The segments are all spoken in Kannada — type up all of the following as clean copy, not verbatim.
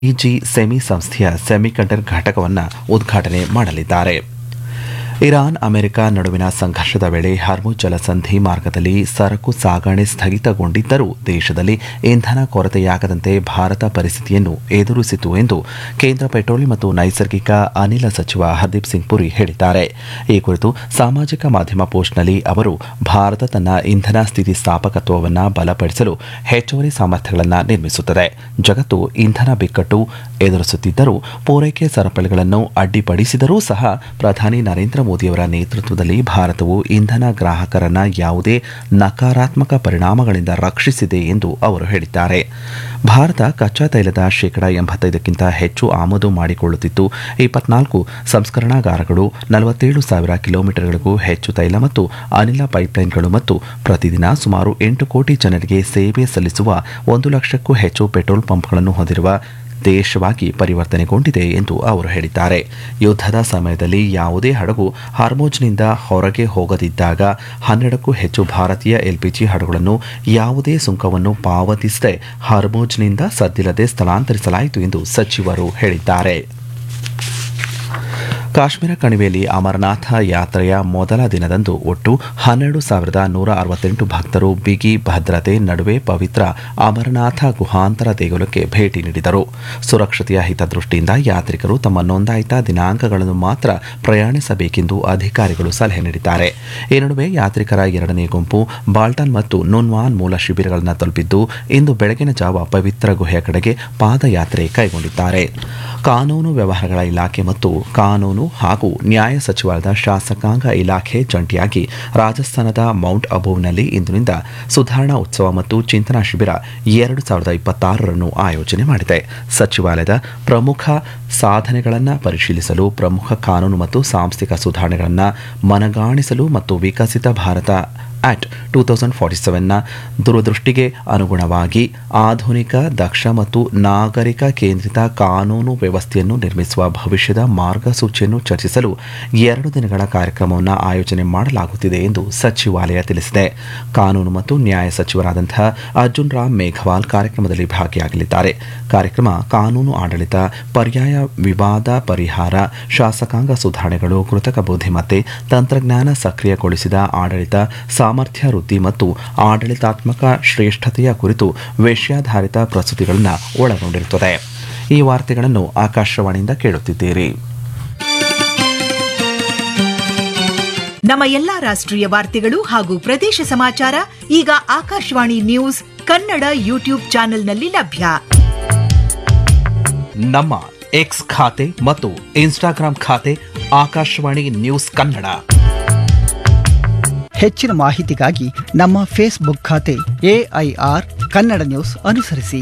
ಇಜಿ ಸೆಮಿ ಸಂಸ್ಥೆಯ ಸೆಮಿಕಂಡಕ್ಟರ್ ಘಟಕವನ್ನು ಉದ್ಘಾಟನೆ ಮಾಡಲಿದ್ದಾರೆ. ಇರಾನ್ ಅಮೆರಿಕ ನಡುವಿನ ಸಂಘರ್ಷದ ವೇಳೆ ಹಾರ್ಮುಜ್ ಜಲಸಂಧಿ ಮಾರ್ಗದಲ್ಲಿ ಸರಕು ಸಾಗಣೆ ಸ್ಥಗಿತಗೊಂಡಿದ್ದರೂ ದೇಶದಲ್ಲಿ ಇಂಧನ ಕೊರತೆಯಾಗದಂತೆ ಭಾರತ ಪರಿಸ್ಥಿತಿಯನ್ನು ಎದುರಿಸಿತು ಎಂದು ಕೇಂದ್ರ ಪೆಟ್ರೋಲಿಯಂ ಮತ್ತು ನೈಸರ್ಗಿಕ ಅನಿಲ ಸಚಿವ ಹರ್ದೀಪ್ ಸಿಂಗ್ ಪುರಿ ಹೇಳಿದ್ದಾರೆ. ಈ ಕುರಿತು ಸಾಮಾಜಿಕ ಮಾಧ್ಯಮ ಪೋಸ್ಟ್ನಲ್ಲಿ ಅವರು, ಭಾರತ ತನ್ನ ಇಂಧನ ಸ್ಥಿತಿಸ್ಥಾಪಕತ್ವವನ್ನು ಬಲಪಡಿಸಲು ಹೆಚ್ಚುವರಿ ಸಾಮರ್ಥ್ಯಗಳನ್ನು ನಿರ್ಮಿಸುತ್ತದೆ. ಜಗತ್ತು ಇಂಧನ ಬಿಕ್ಕಟ್ಟು ಎದುರಿಸುತ್ತಿದ್ದರೂ ಪೂರೈಕೆ ಸರಪಳಿಗಳನ್ನು ಅಡ್ಡಿಪಡಿಸಿದರೂ ಸಹ ಪ್ರಧಾನಿ ನರೇಂದ್ರ ಮೋದಿಯವರ ನೇತೃತ್ವದಲ್ಲಿ ಭಾರತವು ಇಂಧನ ಗ್ರಾಹಕರನ್ನ ಯಾವುದೇ ನಕಾರಾತ್ಮಕ ಪರಿಣಾಮಗಳಿಂದ ರಕ್ಷಿಸಿದೆ ಎಂದು ಅವರು ಹೇಳಿದ್ದಾರೆ. ಭಾರತ ಕಚ್ಚಾ ತೈಲದ ಶೇಕಡಾ 85ಕ್ಕಿಂತ ಹೆಚ್ಚು ಆಮದು ಮಾಡಿಕೊಳ್ಳುತ್ತಿದ್ದು, 24 ಸಂಸ್ಕರಣಾಗಾರಗಳು, 47,000 ಕಿಲೋಮೀಟರ್ಗಳಿಗೂ ಹೆಚ್ಚು ತೈಲ ಮತ್ತು ಅನಿಲ ಪೈಪ್ಲೈನ್ಗಳು ಮತ್ತು ಪ್ರತಿದಿನ ಸುಮಾರು 8 ಕೋಟಿ ಜನರಿಗೆ ಸೇವೆ ಸಲ್ಲಿಸುವ 1 ಲಕ್ಷಕ್ಕೂ ಹೆಚ್ಚು ಪೆಟ್ರೋಲ್ ಪಂಪ್ಗಳನ್ನು ಹೊಂದಿರುವ ದೇಶವಾಗಿ ಪರಿವರ್ತನೆಗೊಂಡಿದೆ ಎಂದು ಅವರು ಹೇಳಿದ್ದಾರೆ. ಯುದ್ಧದ ಸಮಯದಲ್ಲಿ ಯಾವುದೇ ಹಡಗು ಹಾರ್ಮುಜ್ನಿಂದ ಹೊರಗೆ ಹೋಗದಿದ್ದಾಗ 12ಕ್ಕೂ ಹೆಚ್ಚು ಭಾರತೀಯ ಎಲ್ಪಿಜಿ ಹಡಗುಗಳನ್ನು ಯಾವುದೇ ಸುಂಕವನ್ನು ಪಾವತಿಸದೆ ಹಾರ್ಮುಜ್ನಿಂದ ಸದ್ದಿಲ್ಲದೆ ಸ್ಥಳಾಂತರಿಸಲಾಯಿತು ಎಂದು ಸಚಿವರು ಹೇಳಿದ್ದಾರೆ. ಕಾಶ್ಮೀರ ಕಣಿವೆಯಲ್ಲಿ ಅಮರನಾಥ ಯಾತ್ರೆಯ ಮೊದಲ ದಿನದಂದು ಒಟ್ಟು 12,168 ಭಕ್ತರು ಬಿಗಿ ಭದ್ರತೆ ನಡುವೆ ಪವಿತ್ರ ಅಮರನಾಥ ಗುಹಾಂತರ ದೇಗುಲಕ್ಕೆ ಭೇಟಿ ನೀಡಿದರು. ಸುರಕ್ಷತೆಯ ಹಿತದೃಷ್ಟಿಯಿಂದ ಯಾತ್ರಿಕರು ತಮ್ಮ ನೋಂದಾಯಿತ ದಿನಾಂಕಗಳನ್ನು ಮಾತ್ರ ಪ್ರಯಾಣಿಸಬೇಕೆಂದು ಅಧಿಕಾರಿಗಳು ಸಲಹೆ ನೀಡಿದ್ದಾರೆ. ಈ ನಡುವೆ ಯಾತ್ರಿಕರ ಎರಡನೇ ಗುಂಪು ಬಾಲ್ಟಾನ್ ಮತ್ತು ನುನ್ವಾನ್ ಮೂಲ ಶಿಬಿರಗಳನ್ನು ತಲುಪಿದ್ದು, ಇಂದು ಬೆಳಗಿನ ಜಾವ ಪವಿತ್ರ ಗುಹೆಯ ಕಡೆಗೆ ಪಾದಯಾತ್ರೆ ಕೈಗೊಂಡಿದ್ದಾರೆ. ಕಾನೂನು ವ್ಯವಹಾರಗಳ ಇಲಾಖೆ ಮತ್ತು ಕಾನೂನು ಹಾಗೂ ನ್ಯಾಯ ಸಚಿವಾಲಯದ ಶಾಸಕಾಂಗ ಇಲಾಖೆ ಜಂಟಿಯಾಗಿ ರಾಜಸ್ಥಾನದ ಮೌಂಟ್ ಅಬೂನಲ್ಲಿ ಇಂದಿನಿಂದ ಸುಧಾರಣಾ ಉತ್ಸವ ಮತ್ತು ಚಿಂತನಾ ಶಿಬಿರ 2026 ಆಯೋಜನೆ ಮಾಡಿದೆ. ಸಚಿವಾಲಯದ ಪ್ರಮುಖ ಸಾಧನೆಗಳನ್ನು ಪರಿಶೀಲಿಸಲು, ಪ್ರಮುಖ ಕಾನೂನು ಮತ್ತು ಸಾಂಸ್ಥಿಕ ಸುಧಾರಣೆಗಳನ್ನು ಮನಗಾಣಿಸಲು ಮತ್ತು ವಿಕಸಿತ ಭಾರತ ಆಕ್ಟ್ 2047ನ ದೂರದೃಷ್ಟಿಗೆ ಅನುಗುಣವಾಗಿ ಆಧುನಿಕ, ದಕ್ಷ ಮತ್ತು ನಾಗರಿಕ ಕೇಂದ್ರಿತ ಕಾನೂನು ವ್ಯವಸ್ಥೆಯನ್ನು ನಿರ್ಮಿಸುವ ಭವಿಷ್ಯದ ಮಾರ್ಗಸೂಚಿಯನ್ನು ಚರ್ಚಿಸಲು 2 ದಿನಗಳ ಕಾರ್ಯಕ್ರಮವನ್ನು ಆಯೋಜನೆ ಮಾಡಲಾಗುತ್ತಿದೆ ಎಂದು ಸಚಿವಾಲಯ ತಿಳಿಸಿದೆ. ಕಾನೂನು ಮತ್ತು ನ್ಯಾಯ ಸಚಿವರಾದಂತಹ ಅರ್ಜುನ್ ರಾಮ್ ಮೇಘವಾಲ್ ಕಾರ್ಯಕ್ರಮದಲ್ಲಿ ಭಾಗಿಯಾಗಲಿದ್ದಾರೆ. ಕಾರ್ಯಕ್ರಮ ಕಾನೂನು ಆಡಳಿತ, ಪರ್ಯಾಯ ವಿವಾದ ಪರಿಹಾರ, ಶಾಸಕಾಂಗ ಸುಧಾರಣೆಗಳು, ಕೃತಕ ಬುದ್ಧಿಮತ್ತೆ, ತಂತ್ರಜ್ಞಾನ ಸಕ್ರಿಯಗೊಳಿಸಿದ ಆಡಳಿತ, ಸಾಮರ್ಥ್ಯ ವೃದ್ಧಿ ಮತ್ತು ಆಡಳಿತಾತ್ಮಕ ಶ್ರೇಷ್ಠತೆಯ ಕುರಿತು ವಿಷಯಾಧಾರಿತ ಪ್ರಸ್ತುತಿಗಳನ್ನು ಒಳಗೊಂಡಿರುತ್ತದೆ. ಈ ವಾರ್ತೆಗಳನ್ನು ಆಕಾಶವಾಣಿಯಿಂದ ಕೇಳುತ್ತಿದ್ದೀರಿ. ನಮ್ಮ ಎಲ್ಲಾ ರಾಷ್ಟ್ರೀಯ ವಾರ್ತೆಗಳು ಹಾಗೂ ಪ್ರದೇಶ ಸಮಾಚಾರ ಈಗ ಆಕಾಶವಾಣಿ ನ್ಯೂಸ್ ಕನ್ನಡ ಯೂಟ್ಯೂಬ್ ಚಾನೆಲ್ನಲ್ಲಿ ಲಭ್ಯ. ನಮ್ಮ ಎಕ್ಸ್ ಖಾತೆ ಮತ್ತು ಇನ್ಸ್ಟಾಗ್ರಾಂ ಖಾತೆ ಆಕಾಶವಾಣಿ ನ್ಯೂಸ್ ಕನ್ನಡ. ಹೆಚ್ಚಿನ ಮಾಹಿತಿಗಾಗಿ ನಮ್ಮ ಫೇಸ್ಬುಕ್ ಖಾತೆ AIR ಕನ್ನಡ ನ್ಯೂಸ್ ಅನುಸರಿಸಿ.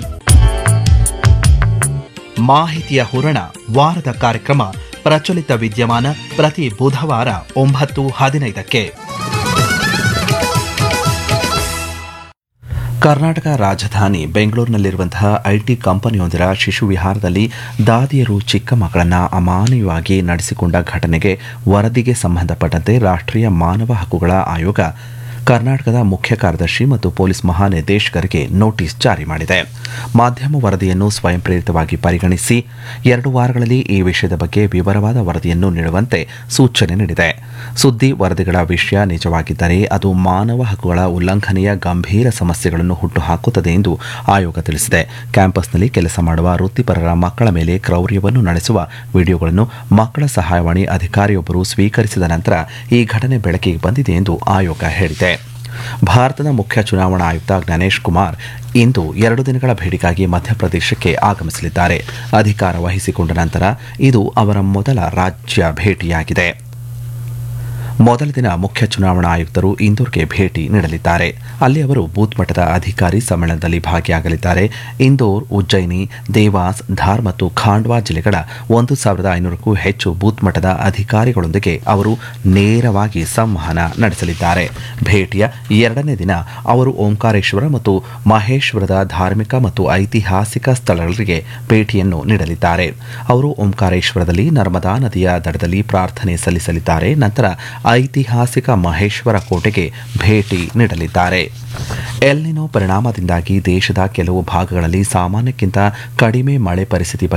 ಮಾಹಿತಿಯ ಹೂರಣ, ವಾರದ ಕಾರ್ಯಕ್ರಮ ಪ್ರಚಲಿತ ವಿದ್ಯಮಾನ ಪ್ರತಿ ಬುಧವಾರ 9:15ಕ್ಕೆ. ಕರ್ನಾಟಕ ರಾಜಧಾನಿ ಬೆಂಗಳೂರಿನಲ್ಲಿರುವಂತಹ ಐಟಿ ಕಂಪನಿಯೊಂದರ ಶಿಶು ವಿಹಾರದಲ್ಲಿ ದಾದಿಯರು ಚಿಕ್ಕ ಮಕ್ಕಳನ್ನು ಅಮಾನವೀಯವಾಗಿ ನಡೆಸಿಕೊಂಡ ಘಟನೆಗೆ ವರದಿಗೆ ಸಂಬಂಧಪಟ್ಟಂತೆ ರಾಷ್ಟ್ರೀಯ ಮಾನವ ಹಕ್ಕುಗಳ ಆಯೋಗ ಕರ್ನಾಟಕದ ಮುಖ್ಯ ಕಾರ್ಯದರ್ಶಿ ಮತ್ತು ಪೊಲೀಸ್ ಮಹಾನಿರ್ದೇಶಕರಿಗೆ ನೋಟಿಸ್ ಜಾರಿ ಮಾಡಿದೆ. ಮಾಧ್ಯಮ ವರದಿಯನ್ನು ಸ್ವಯಂ ಪ್ರೇರಿತವಾಗಿ ಪರಿಗಣಿಸಿ 2 ವಾರಗಳಲ್ಲಿ ಈ ವಿಷಯದ ಬಗ್ಗೆ ವಿವರವಾದ ವರದಿಯನ್ನು ನೀಡುವಂತೆ ಸೂಚನೆ ನೀಡಿದೆ. ಸುದ್ದಿ ವರದಿಗಳ ವಿಷಯ ನಿಜವಾಗಿದ್ದರೆ ಅದು ಮಾನವ ಹಕ್ಕುಗಳ ಉಲ್ಲಂಘನೆಯ ಗಂಭೀರ ಸಮಸ್ಯೆಗಳನ್ನು ಹುಟ್ಟುಹಾಕುತ್ತದೆ ಎಂದು ಆಯೋಗ ತಿಳಿಸಿದೆ. ಕ್ಯಾಂಪಸ್ನಲ್ಲಿ ಕೆಲಸ ಮಾಡುವ ವೃತ್ತಿಪರರ ಮಕ್ಕಳ ಮೇಲೆ ಕ್ರೌರ್ಯವನ್ನು ನಡೆಸುವ ವಿಡಿಯೋಗಳನ್ನು ಮಕ್ಕಳ ಸಹಾಯವಾಣಿ ಅಧಿಕಾರಿಯೊಬ್ಬರು ಸ್ವೀಕರಿಸಿದ ನಂತರ ಈ ಘಟನೆ ಬೆಳಕಿಗೆ ಬಂದಿದೆ ಎಂದು ಆಯೋಗ ಹೇಳಿದೆ. ಭಾರತದ ಮುಖ್ಯ ಚುನಾವಣಾ ಆಯುಕ್ತ ಜ್ಞಾನೇಶ್ ಕುಮಾರ್ ಇಂದು 2 ದಿನಗಳ ಭೇಟಿಗಾಗಿ ಮಧ್ಯಪ್ರದೇಶಕ್ಕೆ ಆಗಮಿಸಲಿದ್ದಾರೆ. ಅಧಿಕಾರ ವಹಿಸಿಕೊಂಡ ನಂತರ ಇದು ಅವರ ಮೊದಲ ರಾಜ್ಯ ಭೇಟಿಯಾಗಿದೆ. ಮೊದಲ ದಿನ ಮುಖ್ಯ ಚುನಾವಣಾ ಆಯುಕ್ತರು ಇಂದೋರ್ಗೆ ಭೇಟಿ ನೀಡಲಿದ್ದಾರೆ. ಅಲ್ಲಿ ಅವರು ಬೂತ್ ಮಟ್ಟದ ಅಧಿಕಾರಿ ಸಮ್ಮೇಳನದಲ್ಲಿ ಭಾಗಿಯಾಗಲಿದ್ದಾರೆ. ಇಂದೋರ್, ಉಜ್ಜಯಿನಿ, ದೇವಾಸ್, ಧಾರ್ ಮತ್ತು ಖಾಂಡ್ವಾ ಜಿಲ್ಲೆಗಳ 1,500ಕ್ಕೂ ಹೆಚ್ಚು ಬೂತ್ ಮಟ್ಟದ ಅಧಿಕಾರಿಗಳೊಂದಿಗೆ ಅವರು ನೇರವಾಗಿ ಸಂವಹನ ನಡೆಸಲಿದ್ದಾರೆ. ಭೇಟಿಯ 2ನೇ ದಿನ ಅವರು ಓಂಕಾರೇಶ್ವರ ಮತ್ತು ಮಹೇಶ್ವರದ ಧಾರ್ಮಿಕ ಮತ್ತು ಐತಿಹಾಸಿಕ ಸ್ಥಳಗಳಿಗೆ ಭೇಟಿಯನ್ನು ನೀಡಲಿದ್ದಾರೆ. ಅವರು ಓಂಕಾರೇಶ್ವರದಲ್ಲಿ ನರ್ಮದಾ ನದಿಯ ದಡದಲ್ಲಿ ಪ್ರಾರ್ಥನೆ ಸಲ್ಲಿಸಲಿದ್ದಾರೆ. ನಂತರ ಐತಿಹಾಸಿಕ ಮಹೇಶ್ವರ ಕೋಟೆಗೆ ಭೇಟಿ ನೀಡಲಿದ್ದಾರೆ. ಎಲ್ನಿನೋ ಪರಿಣಾಮದಿಂದಾಗಿ ದೇಶದ ಕೆಲವು ಭಾಗಗಳಲ್ಲಿ ಸಾಮಾನ್ಯಕ್ಕಿಂತ ಕಡಿಮೆ ಮಳೆ ಪರಿಸ್ಥಿತಿ